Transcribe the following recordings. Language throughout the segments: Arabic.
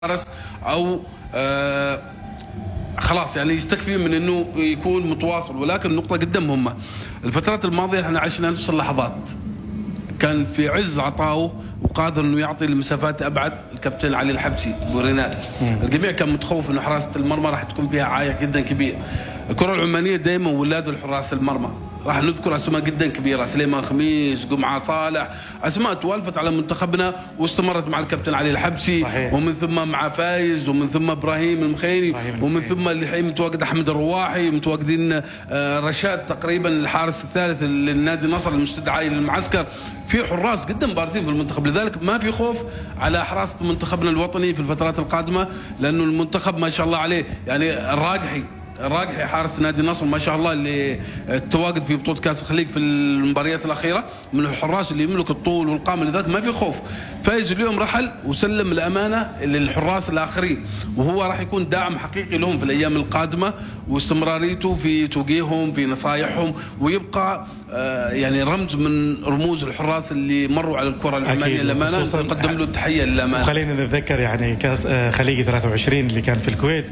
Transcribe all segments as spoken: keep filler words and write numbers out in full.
حارس او آه خلاص يعني يستكفي من انه يكون متواصل. ولكن النقطه جدا مهمه، الفترات الماضيه احنا عشنا نفس اللحظات، كان في عز عطائه وقادر انه يعطي المسافات ابعد الكابتن علي الحبسي بورينال. الجميع كان متخوف انه حراسه المرمى راح تكون فيها عائق جدا كبير. الكره العمانيه دائما ولادوا الحراس المرمى، راح نذكر اسماء جدا كبيره، سليمان خميس، جمعه صالح، اسماء توالفت على منتخبنا واستمرت مع الكابتن علي الحبسي. صحيح. ومن ثم مع فايز، ومن ثم ابراهيم المخيري، ومن ثم الحين متواجد احمد الرواحي، متواجدين رشاد تقريبا الحارس الثالث للنادي النصر المستدعى للمعسكر. في حراس جدا بارزين في المنتخب، لذلك ما في خوف على حراسه منتخبنا الوطني في الفترات القادمه، لانه المنتخب ما شاء الله عليه يعني الراجحي الراجحي حارس نادي النصر ما شاء الله اللي تواجد في بطوله كاس الخليج في المباريات الاخيره من الحراس اللي يملك الطول والقامه، لذلك ما في خوف. فايز اليوم رحل وسلم الامانه للحراس الاخرين، وهو راح يكون داعم حقيقي لهم في الايام القادمه، واستمراريته في توجيههم في نصائحهم، ويبقى يعني رمز من رموز الحراس اللي مروا على الكره العمانيه للامانه، نقدم له التحيه للامانه. خلينا نتذكر يعني كاس خليجي ثلاثة وعشرين اللي كان في الكويت،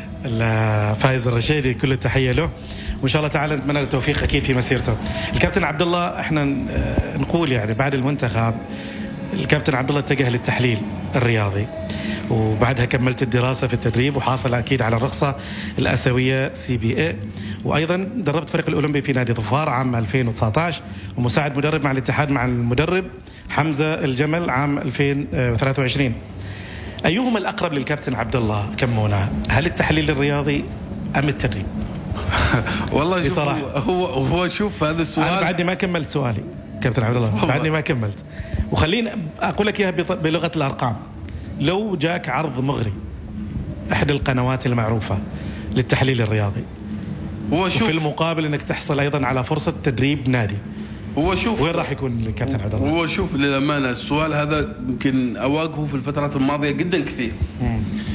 فايز الرشيدي كل التحيه له، وان شاء الله تعالى نتمنى له التوفيق اكيد في مسيرته. الكابتن عبد الله احنا نقول يعني بعد المنتخب الكابتن عبد الله اتجه للتحليل الرياضي، وبعدها كملت الدراسه في التدريب، وحاصل اكيد على الرخصه الاسيويه سي بي اي، وايضا دربت فريق الاولمبي في نادي ظفار عام ألفين وتسعة عشر، ومساعد مدرب مع الاتحاد مع المدرب حمزه الجمل عام ألفين وثلاثة وعشرين. أيهما الأقرب للكابتن عبد الله كمونا؟ هل التحليل الرياضي أم التدريب؟ والله بصراحة هو هو شوف هذا السؤال أنا بعدني ما كملت سؤالي كابتن عبد الله، بعدني ما كملت، وخليني أقول لك إياها بلغة الأرقام. لو جاك عرض مغري إحدى القنوات المعروفة للتحليل الرياضي، هو شوف وفي المقابل إنك تحصل أيضا على فرصة تدريب نادي، هو شوف وين راح يكون الكابتن عبد الله؟ هو شوف للأمانة السؤال هذا يمكن أواجهه في الفترات الماضية جدا كثير مم.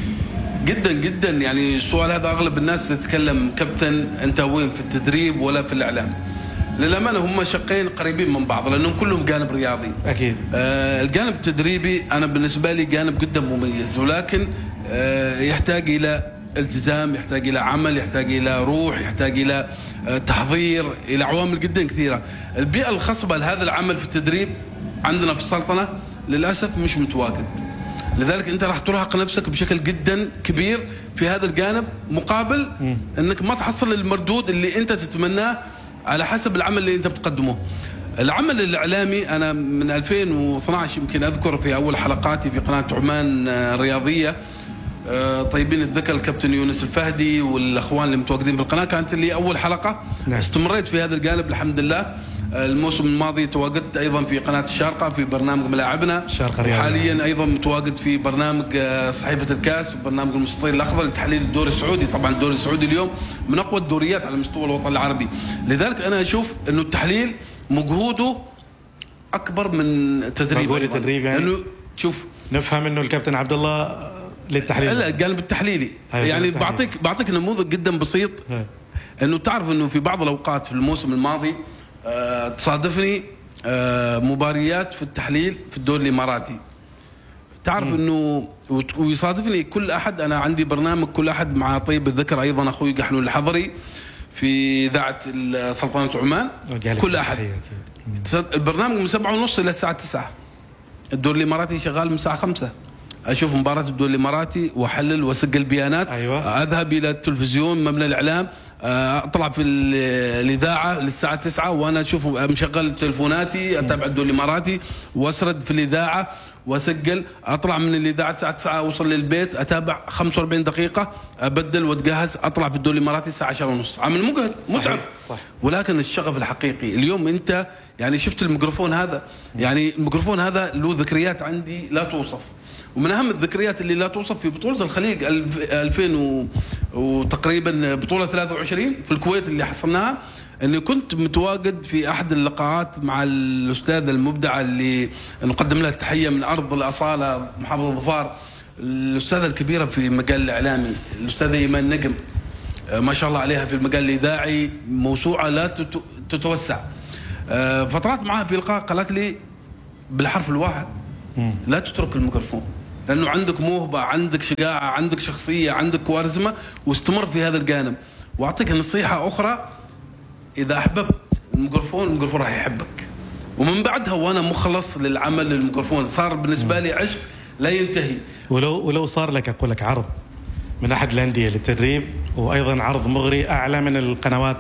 جدا جدا. يعني السؤال هذا أغلب الناس تتكلم كابتن أنت وين في التدريب ولا في الإعلام؟ للأمانة هم شقين قريبين من بعض لأنهم كلهم جانب رياضي أكيد. آه الجانب التدريبي أنا بالنسبة لي جانب جدا مميز، ولكن آه يحتاج إلى التزام، يحتاج إلى عمل، يحتاج إلى روح، يحتاج إلى تحضير، إلى عوامل جدا كثيرة. البيئة الخصبة لهذا العمل في التدريب عندنا في السلطنة للأسف مش متواجد، لذلك أنت راح ترهق نفسك بشكل جدا كبير في هذا الجانب، مقابل أنك ما تحصل المردود اللي أنت تتمناه على حسب العمل اللي أنت بتقدمه. العمل الإعلامي أنا من ألفين واثني عشر يمكن أذكر في أول حلقاتي في قناة عمان الرياضية طيبين الذكر الكابتن يونس الفهدي والاخوان اللي متواجدين في القناه، كانت لي اول حلقه. نعم. استمريت في هذا الجانب الحمد لله. الموسم الماضي تواجدت ايضا في قناه الشارقه في برنامج ملاعبنا، وحاليا ايضا متواجد في برنامج صحيفه الكاس وبرنامج المستطيل الاخضر لتحليل الدوري السعودي. طبعا الدوري السعودي اليوم من اقوى الدوريات على مستوى الوطن العربي، لذلك انا اشوف انه التحليل مجهوده اكبر من تدريب التدريب. يعني لانه شوف نفهم انه الكابتن عبد الله للتحليل، لا الجانب التحليلي يعني بعطيك بعطيك نموذج جدا بسيط. هي. انه تعرف انه في بعض الاوقات في الموسم الماضي أه تصادفني أه مباريات في التحليل في الدوري الاماراتي، تعرف م. انه ويصادفني كل احد، انا عندي برنامج كل احد مع طيب الذكر ايضا اخوي قحنون الحضري في اذاعه سلطنه عمان، كل احد البرنامج من سبعة ونص الى الساعه تسعة، الدوري الاماراتي شغال من الساعه خمسة، اشوف مباراه الدوري الاماراتي واحلل واسجل بيانات. أيوة. اذهب الى التلفزيون مبنى الاعلام اطلع في الاذاعه للساعه تسعة وانا اشوف مشغل تلفوناتي اتابع الدوري الاماراتي واسرد في الاذاعه واسجل، اطلع من الاذاعه الساعه تسعة اوصل للبيت اتابع خمسة وأربعين دقيقه ابدل واتجهز اطلع في الدوري الاماراتي الساعه عشرة ونص. عمل مجهد متعب. صح. ولكن الشغف الحقيقي اليوم انت يعني شفت الميكروفون هذا، يعني الميكروفون هذا له ذكريات عندي لا توصف، ومن اهم الذكريات اللي لا توصف في بطوله الخليج ألفين وتقريبا بطوله ثلاثة وعشرين في الكويت اللي حصلناها، اني كنت متواجد في احد اللقاءات مع الاستاذه المبدعه اللي نقدم لها التحيه من ارض الاصاله محافظه ظفار، الاستاذه الكبيره في المجال الاعلامي الاستاذه ايمان نجم، ما شاء الله عليها في المجال الاذاعي موسوعه لا تتوسع. فترات معها في لقاء قالت لي بالحرف الواحد لا تترك الميكروفون، لانه عندك موهبه، عندك شجاعه، عندك شخصيه، عندك كوارزما، واستمر في هذا الجانب. واعطيك نصيحه اخرى، اذا احببت الميكروفون الميكروفون راح يحبك. ومن بعدها وانا مخلص للعمل للميكروفون، صار بالنسبه لي عشق لا ينتهي. ولو ولو صار لك اقول لك عرض من احد الانديه للتدريب، وايضا عرض مغري اعلى من القنوات،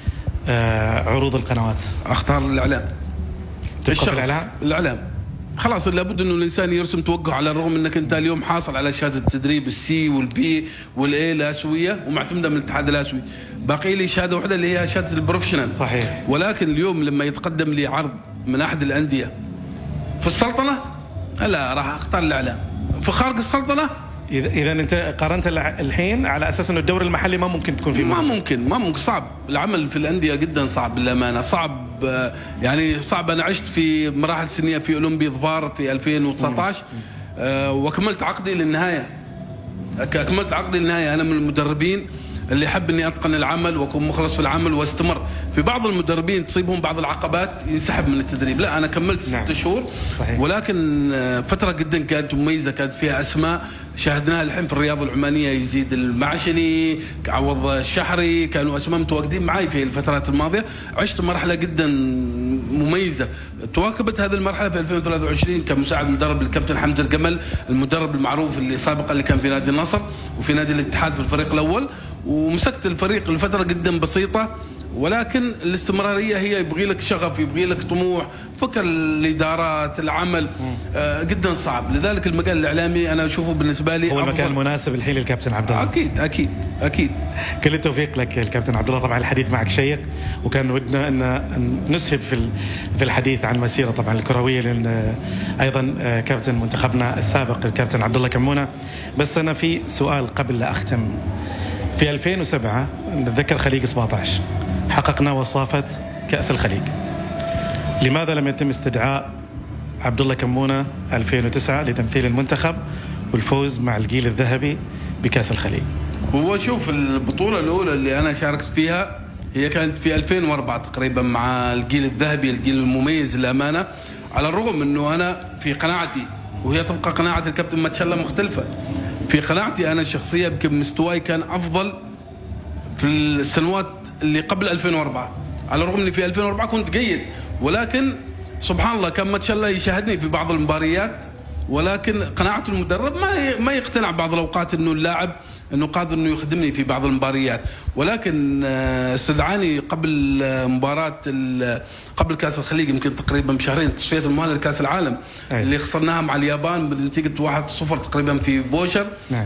آه عروض القنوات، اختار الاعلام. تبقى في الاعلام؟ الاعلام خلاص، لابد انه الانسان يرسم توجه، على الرغم انك انت اليوم حاصل على شهاده التدريب السي والبي والاي الاسيويه ومعتمده من الاتحاد الاسيوي، باقي لي شهاده واحده اللي هي شهاده البروفيشنال. صحيح. ولكن اليوم لما يتقدم لي عرض من احد الانديه في السلطنه، لا راح اختار الاعلام. في خارج السلطنه، اذا اذا انت قارنت الحين على اساس انه الدوري المحلي ما ممكن تكون فيه، ما ممكن ما ممكن صعب. العمل في الانديه جدا صعب بالامانه، صعب يعني صعب. انا عشت في مراحل سنيه في اولمبي ظفار في ألفين وتسعطعش، أه وكملت عقدي للنهايه. اكملت عقدي للنهايه. انا من المدربين اللي يحب اني اتقن العمل واكون مخلص في العمل واستمر. في بعض المدربين تصيبهم بعض العقبات ينسحب من التدريب، لا انا كملت ست نعم. شهور. صحيح. ولكن فتره جدا كانت مميزه، كانت فيها اسماء شاهدناها الحين في الرياضه العمانيه، يزيد المعشني، عوض الشحري، كانوا اسماء متواجدين معي في الفترات الماضيه. عشت مرحله جدا مميزه. تواكبت هذه المرحله في ألفين وثلاثة وعشرين كمساعد مدرب للكابتن حمزه الجمل، المدرب المعروف اللي سابقا اللي كان في نادي النصر وفي نادي الاتحاد في الفريق الاول، ومسكت الفريق لفتره جدا بسيطه. ولكن الاستمراريه هي يبغي لك شغف، يبغي لك طموح، فكر الادارات، العمل آه جدا صعب. لذلك المجال الاعلامي انا اشوفه بالنسبه لي هو المكان المناسب الحين للكابتن عبد الله. اكيد اكيد اكيد. كل التوفيق لك الكابتن عبد الله. طبعا الحديث معك شيق، وكان ودنا ان نسهب في في الحديث عن المسيره طبعا الكرويه، لان ايضا كابتن منتخبنا السابق الكابتن عبد الله كمونه. بس انا في سؤال قبل لا اختم. في ألفين وسبعة نتذكر خليج سبعطعش حققنا وصافة كأس الخليج. لماذا لم يتم استدعاء عبد الله كمونه ألفين وتسعة لتمثيل المنتخب والفوز مع الجيل الذهبي بكأس الخليج؟ هو شوف، البطولة الأولى اللي أنا شاركت فيها هي كانت في ألفين وأربعة تقريبا مع الجيل الذهبي، الجيل المميز للأمانة. على الرغم أنه أنا في قناعتي، وهي تبقى قناعة الكابتن ما شاء الله مختلفة، في قناعتي أنا الشخصية يمكن مستواي كان أفضل في السنوات اللي قبل ألفين وأربعة، على الرغم اني في ألفين وأربعة كنت جيد. ولكن سبحان الله كان ما شاء الله يشاهدني في بعض المباريات، ولكن قناعة المدرب ما ما يقتنع بعض الاوقات انه اللاعب انه قادر انه يخدمني في بعض المباريات. ولكن استدعاني قبل مباراة قبل كاس الخليج يمكن تقريبا بشهرين، تصفية المؤهلة لكاس العالم أي. اللي خسرناها مع اليابان بنتيجة واحد صفر تقريبا في بوشر.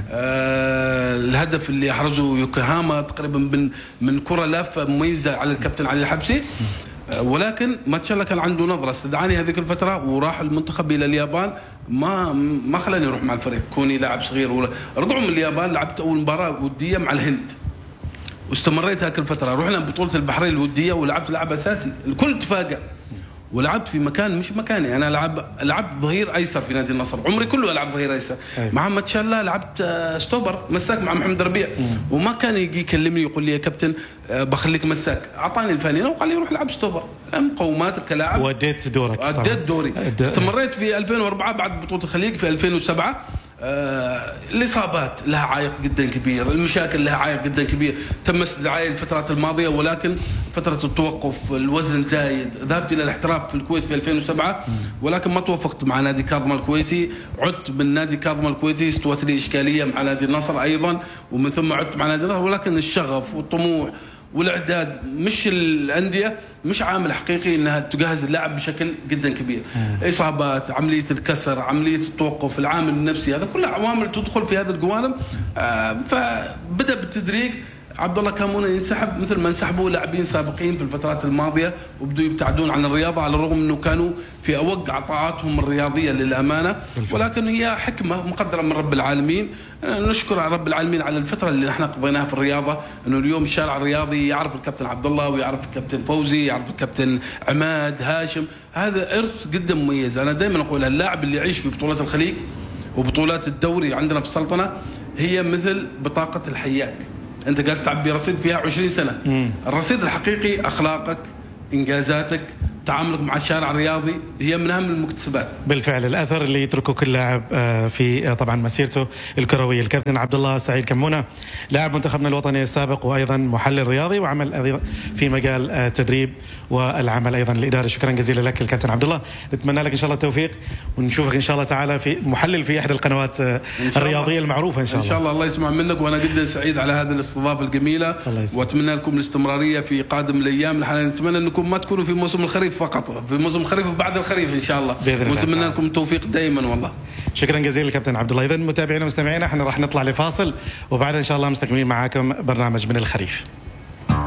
آه الهدف اللي احرزه يوكوهاما تقريبا من من كرة لافة مميزة على الكابتن علي الحبسي. ولكن ما شاء الله كان عنده نظرة، استدعاني هذيك الفترة وراح المنتخب إلى اليابان، ما ما خلاني أروح مع الفريق كوني لاعب صغير. ولا رجعوا من اليابان لعبت أول مباراة ودية مع الهند، واستمريت هذيك الفترة. رحنا بطولة البحرين الودية ولعبت لاعب أساسي، الكل تفاجأ. ولعبت في مكان مش مكاني، انا لعب لعبت ظهير ايسر في نادي النصر، عمري كله العب ظهير ايسر. مع ما شاء الله لعبت ستوبر مساك مع محمد ربيع، وما كان يجي يكلمني يقول لي يا كابتن بخليك مساك، اعطاني الفانيله وقال لي روح العب ستوبر. مقوماتك كلاعب واديت دورك. اديت دوري. استمريت في ألفين وأربعة بعد بطوله الخليج في ألفين وسبعة. آه، الاصابات لها عائق جدا كبير، المشاكل لها عائق جدا كبير. تم استدعائي الفترات الماضيه، ولكن فتره التوقف، الوزن زايد، ذهبت الى الاحتراف في الكويت في ألفين وسبعة، ولكن ما توفقت مع نادي كاظمه الكويتي. عدت من نادي كاظمه الكويتي، استوت لي اشكاليه مع نادي النصر ايضا، ومن ثم عدت مع نادي النصر. ولكن الشغف والطموح والاعداد، مش الانديه مش عامل حقيقي انها تجهز اللاعب بشكل جدا كبير. اصابات، عمليه الكسر، عمليه التوقف، العامل النفسي، هذا كلها عوامل تدخل في هذا الجوانب. آه فبدا بالتدريج عبد الله كمونه ينسحب مثل ما انسحبوا لاعبين سابقين في الفترات الماضيه وبدوا يبتعدون عن الرياضه، على الرغم انه كانوا في اوج عطاءاتهم الرياضيه للامانه. ولكن هي حكمه مقدره من رب العالمين. نشكر على رب العالمين على الفتره اللي نحن قضيناها في الرياضه، انه اليوم الشارع الرياضي يعرف الكابتن عبد الله ويعرف الكابتن فوزي، يعرف الكابتن عماد هاشم. هذا ارث جدا مميز. انا دائما اقول اللاعب اللي يعيش في بطولات الخليج وبطولات الدوري عندنا في السلطنه هي مثل بطاقه الحياك، انت جالس تعبي رصيد فيها عشرين سنه. مم. الرصيد الحقيقي اخلاقك، انجازاتك، تعاملك مع الشارع الرياضي هي من اهم المكتسبات. بالفعل الأثر اللي يتركه كل لاعب في طبعا مسيرته الكروية. الكابتن عبد الله سعيد كمونة لاعب منتخبنا الوطني السابق وأيضا محلل رياضي وعمل في مجال التدريب والعمل أيضا الإداري. شكرا جزيلا لك الكابتن عبد الله، نتمنى لك إن شاء الله التوفيق ونشوفك إن شاء الله تعالى في محلل في إحدى القنوات الرياضية المعروفة إن شاء الله. إن شاء الله الله يسمع منك، وأنا جدا سعيد على هذه الاستضافة الجميلة، وأتمنى لكم الاستمرارية في قادم الأيام. نحن نتمنى أنكم ما تكونوا في موسم الخريف فقط، في موسم الخريف وبعد الخريف إن شاء الله، ونتمنى لكم التوفيق دائما والله. شكرا جزيلا الكابتن عبد الله. إذا متابعينا ومستمعينا احنا راح نطلع لفاصل وبعدها إن شاء الله مستكملين معاكم برنامج من الخريف.